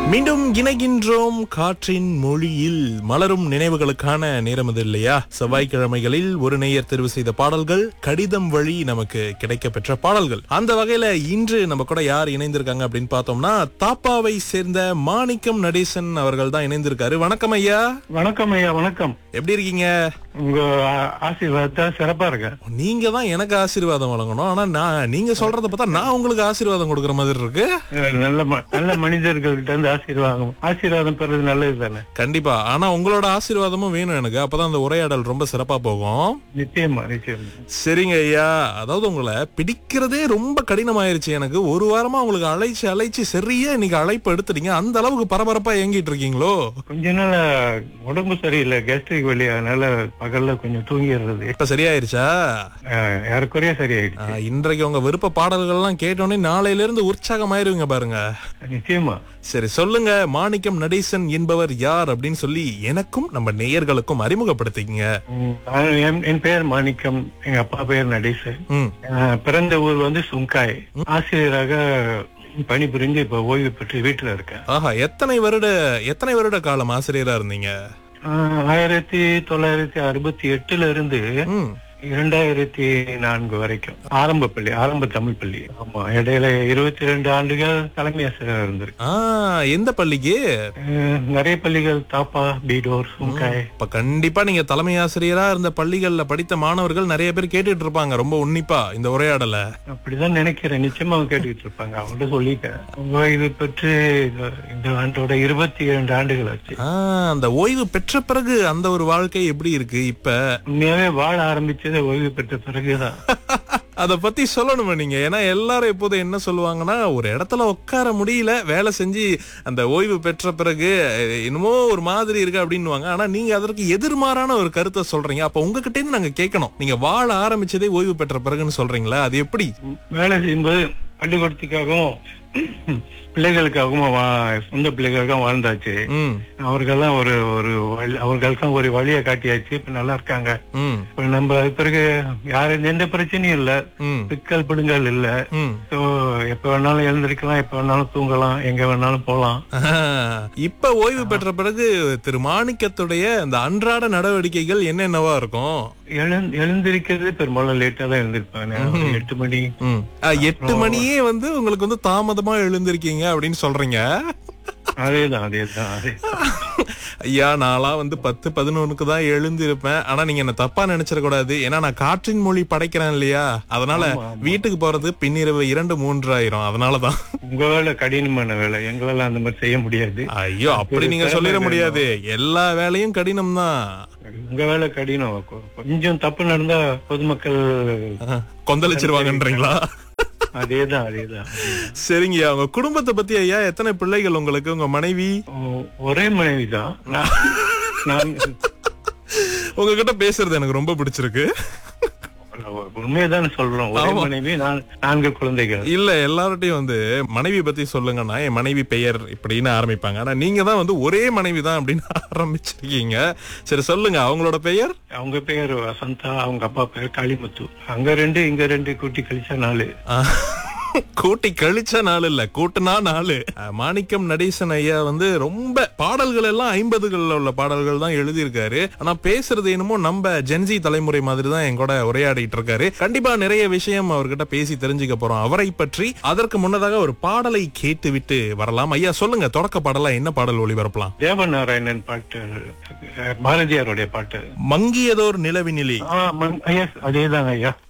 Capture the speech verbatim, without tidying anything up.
மீண்டும் இணைகின்றோம் காற்றின் மொழியில். மலரும் நினைவுகளுக்கான நேரம் இது இல்லையா? செவ்வாய்க்கிழமைகளில் ஒரு நேயர் தேர்வு செய்த பாடல்கள் கடிதம் வழி நமக்கு கிடைக்க பெற்ற பாடல்கள். அந்த வகையில இன்று நம்ம கூட யார் இணைந்திருக்காங்க அப்படின்னு பார்த்தோம்னா, தாப்பாவை சேர்ந்த மாணிக்கம் நடேசன் அவர்கள் தான் இணைந்திருக்காரு. வணக்கம் ஐயா. வணக்கம் ஐயா. வணக்கம். எப்படி இருக்கீங்க? உங்க ஆசீர்வாதத்தை சிறப்பா இருக்க. நீங்க தான் எனக்கு ஆசீர்வாதம் வழங்கணும். ஆனா நான் நீங்க சொல்றத பார்த்தா நான் உங்களுக்கு ஆசீர்வாதம் கொடுக்கற மாதிரி இருக்கு. நல்ல நல்ல மனிதர்கள்ட்ட இருந்து ஆசீர்வாதம் ஆசீர்வாதம் பெறது நல்லது தானே? கண்டிப்பா. ஆனா உங்களோட ஆசீர்வாதமும் வேணும் எனக்கு. அப்பதான் அந்த உரையாடல் ரொம்ப சிறப்பா போகும். நிச்சயமா நிச்சயமா. சரிங்க ஐயா. அதாவது உங்களை பிடிக்கிறதே ரொம்ப கடினமாயிருச்சு எனக்கு. ஒரு வாரமா உங்களுக்கு அழைச்சு அழைச்சு சரியா இன்னைக்கு அழைப்பு எடுத்துட்டீங்க. அந்த அளவுக்கு பரபரப்பா இயங்கிட்டு இருக்கீங்களோ? கொஞ்ச நாள் உடம்பு சரியில்லை, கேஸ்ட்ரிக் வலி, அதனால பகல்ல கொஞ்சம் தூங்கிடுறது. இப்ப சரியாயிருச்சா? யாருக்குறையா சரியாயிடுச்சு. இன்றைக்கு உங்க விருப்ப பாடல்கள் எல்லாம் கேட்டோன்னே நாளையில இருந்து உற்சாகமாயிருவீங்க பாருங்க. நிச்சயமா. சரி சொல்லுங்க, மாணிக்கம் நடேசன் என்பவர் யார் அப்படின்னு சொல்லி எனக்கும் நம்ம நேயர்களுக்கும் அறிமுகப்படுத்திக்கங்க. என் பெயர் மாணிக்கம், எங்க அப்பா பெயர் நடேசன். பிறந்த ஊர் வந்து சுங்காய். ஆசிரியராக பணிபுரிந்து இப்ப ஓய்வு பெற்று வீட்டுல இருக்கேன். ஆஹா, எத்தனை வருட எத்தனை வருட காலம் ஆசிரியரா இருந்தீங்க? ஆயிரத்தி தொள்ளாயிரத்தி அறுபத்தி எட்டுல இருந்து இரண்டாயிரத்தி நான்கு வரைக்கும் ஆரம்ப பள்ளி, ஆரம்ப தமிழ் பள்ளி. ஆமா, இடையில இருபத்தி ரெண்டு ஆண்டுகள் தலைமை ஆசிரியர் இருந்திருக்கு. எந்த பள்ளிக்கு? நிறைய பள்ளிகள், தாப்பா, பீடோர், சுங்காய். இப்ப கண்டிப்பா நீங்க தலைமை ஆசிரியரா இருந்த பள்ளிகள்ல படித்த மாணவர்கள் நிறைய பேர் கேட்டுட்டு இருப்பாங்க ரொம்ப உன்னிப்பா இந்த உரையாடல. அப்படிதான் நினைக்கிறேன். நிச்சயமா அவங்க கேட்டுக்கிட்டு இருப்பாங்க. அவங்கள்ட்ட சொல்லிட்டேன். ஓய்வு பெற்று இந்த ஆண்டோட இருபத்தி இரண்டு ஆண்டுகள் ஆச்சு. அந்த ஓய்வு பெற்ற பிறகு அந்த ஒரு வாழ்க்கை எப்படி இருக்கு இப்ப? உண்மையாவே வாழ ஆரம்பிச்சு ஓய்வு பெற்ற பிறகுதான் அத பத்தி சொல்லணுமா நீங்க? ஏன்னா எல்லாரும் எப்போதும் என்ன சொல்லுவாங்கன்னா, ஒரு இடத்துல உட்கார முடியல, வேலை செஞ்சு அந்த ஓய்வு பெற்ற பிறகு என்னமோ ஒரு மாதிரி இருக்கு அப்படின்னுவாங்க. ஆனா நீங்க அதற்கு எதிர்மாறான ஒரு கருத்தை சொல்றீங்க. அப்ப உங்ககிட்ட இருந்து நாங்க கேட்கணும், நீங்க வாழ ஆரம்பிச்சதே ஓய்வு பெற்ற பிறகுன்னு சொல்றீங்களா? அது எப்படி? வேலை செய்யும்போது பள்ளிக்கூடத்துக்காகவும் பிள்ளைகளுக்காகவும் சொந்த பிள்ளைகளுக்காகவும் வாழ்ந்தாச்சு. அவர்கள்லாம் ஒரு ஒரு அவர்களுக்கும் ஒரு வழியை காட்டியாச்சு. இப்ப நல்லா இருக்காங்க. இப்ப நம்ம பிறகு யாரு எந்த பிரச்சனையும் இல்ல, சிக்கல் பிடுங்கல் இல்ல. எப்ப வேணாலும் எழுந்திருக்கலாம், எப்ப வேணாலும் தூங்கலாம், எங்க வேணாலும் போலாம். இப்ப ஓய்வு பெற்ற பிறகு திரு மாணிக்கத்துடைய அந்த அன்றாட நடவடிக்கைகள் என்னென்னவா இருக்கும்? எழுந்திருக்கிறது பெரும்பாலும் லேட்டா தான் எழுந்திருப்பாங்க. எட்டு மணி எட்டு மணியே வந்து உங்களுக்கு வந்து தாமதமா எழுந்திருக்கீங்க அப்படின்னு சொல்றீங்க. அதேதான் அதேதான் அதே. ஐயா, நான்லாம் வந்து பத்து பதினொன்னுக்கு தான் எழுந்திருப்பேன். ஆனா நீங்க என்ன தப்பா நினைச்சிட கூடாது. ஏன்னா நான் காற்றின் மொழி படைக்கிறேன் இல்லையா? அதனால வீட்டுக்கு போறது பின்னிரவு இரண்டு மூன்று ஆயிரும். அதனாலதான். உங்க வேலை கடினமான வேலை, எங்களால அந்த மாதிரி செய்ய முடியாது. ஐயோ, அப்படி நீங்க சொல்லிட முடியாது. எல்லா வேலையும் கடினம் தான். உங்க வேலை கடினம். கொஞ்சம் தப்பு நடந்தா பொதுமக்கள் கொந்தளிச்சிருவாங்கன்றீங்களா? அதேதான் அதேதான். சரிங்கய்யா, உங்க குடும்பத்தை பத்தி ஐயா, எத்தனை பிள்ளைகள் உங்களுக்கு? உங்க மனைவி? ஒரே மனைவி தான். உங்ககிட்ட பேசுறது எனக்கு ரொம்ப பிடிச்சிருக்கு. உண்மையதான் சொல்றோம். ஒரே மனைவி, நான்கு குழந்தைகள். இல்ல, எல்லார்ட்டையும் வந்து மனைவி பத்தி சொல்லுங்கன்னா என் மனைவி பெயர் இப்படின்னு ஆரம்பிப்பாங்க. ஆனா நீங்க தான் வந்து ஒரே மனைவி தான் அப்படின்னு ஆரம்பிச்சிருக்கீங்க. சரி சொல்லுங்க, அவங்களோட பெயர்? அவங்க பெயர் வசந்தா, அவங்க அப்பா பெயர் காளிமுத்து. அங்க ரெண்டு இங்க ரெண்டு, கூட்டி கழிச்சா நாலு. கூட்டி கழிச்ச நாள் இல்ல, கூட்டுனா நாலு. மாணிக்கம் நடேசன் ஐயா வந்து ரொம்ப பாடல்கள் எல்லாம் ஐம்பதுகள்ல உள்ள பாடல்கள் தான் எழுதியிருக்காரு. ஆனா பேசுறது என்னமோ நம்ம ஜென்சி தலைமுறை மாதிரி தான் என் கூட உரையாடிட்டு இருக்காரு. கண்டிப்பா நிறைய விஷயம் அவர்கிட்ட பேசி தெரிஞ்சுக்க போறோம் அவரை பற்றி. அதற்கு முன்னதாக ஒரு பாடலை கேட்டு விட்டு வரலாம். ஐயா சொல்லுங்க, தொடக்க பாடலா என்ன பாடல் ஒளிபரப்பலாம்? தேவநாராயணன் பாட்டு, பாரதியாருடைய பாட்டு, மங்கியதோர் நிலவினிலே. அதேதான் ஐயா.